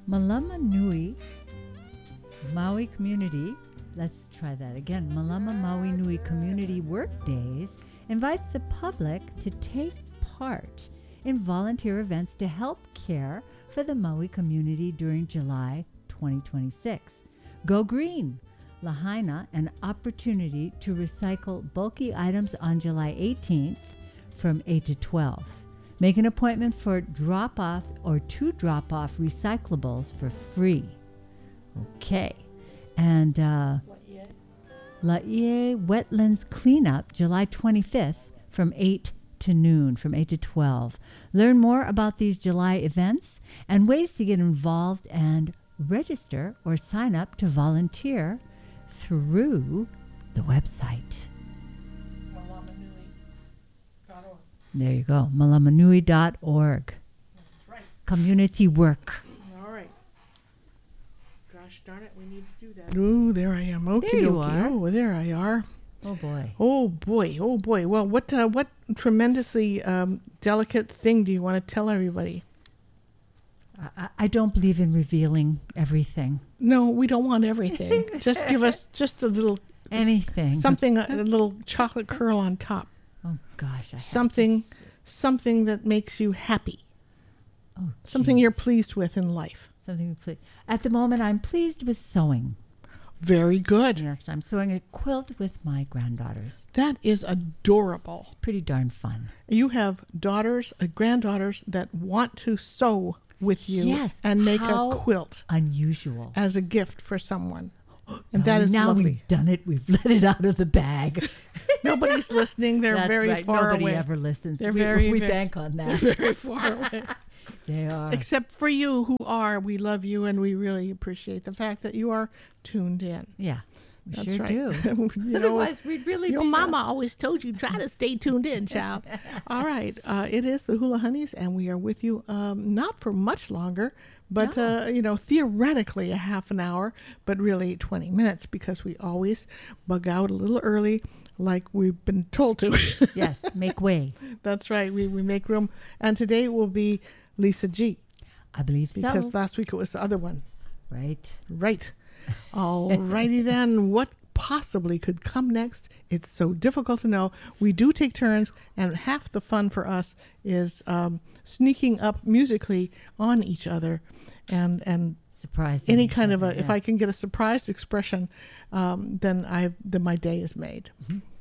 Malama Nui Maui Community, let's try that again. Malama Maui Nui Community Work Days invites the public to take part in volunteer events to help care for the Maui community during July 2026. Go Green! Lahaina, an opportunity to recycle bulky items on July 18th from 8 to 12. Make an appointment for drop-off or to drop off recyclables for free. Okay. And Laie Wetlands Cleanup, July 25th from 8 to noon, from 8 to 12. Learn more about these July events and ways to get involved and register or sign up to volunteer through the website. malamanui.org. There you go, malamanui.org. That's right. Community work. All right. Gosh darn it, we need to do that. Oh, there I am. Okay, There you are. Oh, there I are. Oh boy. Oh boy. Oh boy. Well, what tremendously delicate thing do you want to tell everybody? I don't believe in revealing everything. No, we don't want everything. Just give us just a little Anything. something, a little chocolate curl on top. Oh gosh. I have Something, to something that makes you happy. oh, Something geez. you're pleased with in life. Something at the moment, I'm pleased with sewing. Very good. Yes, I'm sewing a quilt with my granddaughters. That is adorable. It's pretty darn fun. You have daughters, granddaughters that want to sew with you Yes, and make how a quilt Unusual. as a gift for someone. And that is now lovely. we've done it. We've let it out of the bag. Nobody's listening. They're That's very right. far Nobody away. ever listens. They're we very bank on They're that. very far away. They are. Except for you who are. We love you and we really appreciate the fact that you are tuned in. Yeah, we That's sure right. do. You know, Otherwise, we'd really your be mama always told you, try to stay tuned in, child. All right. It is the Hula Honeys, and we are with you not for much longer, but, theoretically a half an hour, but really 20 minutes because we always bug out a little early like we've been told to. Yes, make way. That's right. We make room. And today will be Lisa G. I believe Because so. last week it was the other one. Right. Right. All righty then. What possibly could come next? It's so difficult to know. We do take turns, and half the fun for us is sneaking up musically on each other, and Surprising. any each kind of other, if yeah. I can get a surprised expression, then my day is made. Mm-hmm.